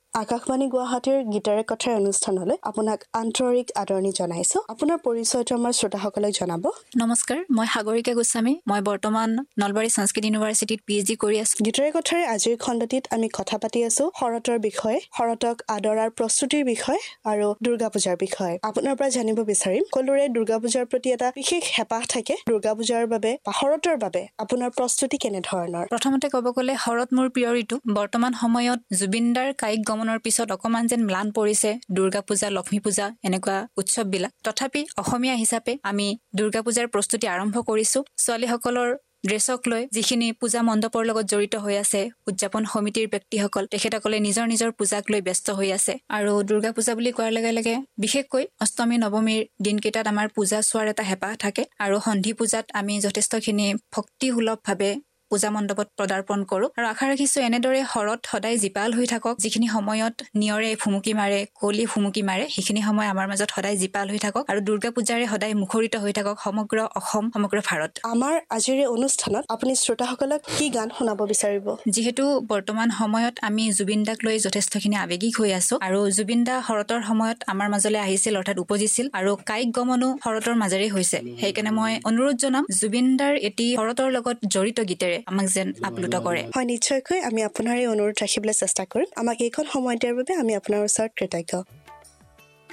আকাশবাণী গুৱাহাটীৰ গীতাৰে কথাৰ অনুষ্ঠানলৈ আপোনাক আন্তৰিক আদৰণি জনাইছো। আপোনাৰ পৰিচয়টো আমাৰ শ্ৰোতাসকলক জনাব। নমস্কাৰ, মই সাগৰিকা গোস্বামী। মই বৰ্তমান নলবাৰী সংস্কৃত ইউনিভাৰ্চিটিত PhD কৰি আছো। গীতাৰে কথাৰে আজিৰ খণ্ডটিত আমি কথা পাতি আছো শৰতৰ বিষয়ে, শৰতক আদৰাৰ প্ৰস্তুতিৰ বিষয়ে আৰু দুৰ্গা পূজাৰ বিষয়ে। আপোনাৰ পৰা জানিব বিচাৰিম, সকলোৰে দুৰ্গা পূজাৰ প্ৰতি এটা বিশেষ হেঁপাহ থাকে। দুৰ্গা পূজাৰ বাবে বা শৰতৰ বাবে আপোনাৰ প্ৰস্তুতি কেনেধৰণৰ? প্ৰথমতে ক'ব গ'লে শৰৎ মোৰ প্ৰিয় ঋতু। বৰ্তমান সময়ত জুবিনদাৰ কায়িক গমনৰ পিছত অকমান যেন ম্লান পৰিছে দুৰ্গা পূজা, লক্ষ্মী পূজা এনেকুৱা উৎসৱবিলাক। তথাপি অসমীয়া হিচাপে আমি দুৰ্গা পূজাৰ প্ৰস্তুতি আৰম্ভ কৰিছো। ছোৱালীসকলৰ ড্ৰেছক লৈ যিখিনি পূজা মণ্ডপৰ লগত জড়িত হৈ আছে, উদযাপন সমিতিৰ ব্যক্তিসকল, তেখেতসকলে নিজৰ নিজৰ পূজাক লৈ ব্যস্ত হৈ আছে। আৰু দুৰ্গা পূজা বুলি কোৱাৰ লগে লগে বিশেষকৈ অষ্টমী নৱমীৰ দিনকেইটাত আমাৰ পূজা চোৱাৰ এটা হেঁপাহ থাকে। আৰু সন্ধি পূজাত আমি যথেষ্টখিনি ভক্তিসুলভভাৱে পূজা মণ্ডপত পদাৰ্পণ কৰো। আৰু আশা ৰাখিছো এনেদৰে শৰৎ সদায় জীপাল হৈ থাকক। যিখিনি সময়ত নিয়ৰে ফুমুকি মাৰে, কুঁৱলী ফুমুকি মাৰে, সেইখিনি সময় আমাৰ মাজত সদায় জীপাল হৈ থাকক। আৰু দুৰ্গা পূজাৰে সদায় মুখৰিত হৈ থাকক সমগ্ৰ অসম, সমগ্ৰ ভাৰত। আমাৰ আজিৰ এই অনুষ্ঠানত আপুনি শ্ৰোতাসকলক কি গান শুনাব বিচাৰিব? যিহেতু বৰ্তমান সময়ত আমি জুবিন দাক লৈ যথেষ্টখিনি আৱেগিক হৈ আছো। আৰু জুবিন দা শৰতৰ সময়ত আমাৰ মাজলৈ আহিছিল, অৰ্থাৎ উপজিছিল। আৰু কায়িক গমনো শৰতৰ মাজেৰে হৈছে। সেইকাৰণে মই অনুৰোধ জনাম জুবিন দাৰ এটি শৰতৰ লগত জড়িত গীতেৰে আমাক যেন আপ্লুত কৰে। হয়, নিশ্চয়কৈ আমি আপোনাৰ এই অনুৰোধ ৰাখিবলৈ চেষ্টা কৰিম। আমাক এইখন সময় দিয়াৰ বাবে আমি আপোনাৰ ওচৰত কৃতজ্ঞ।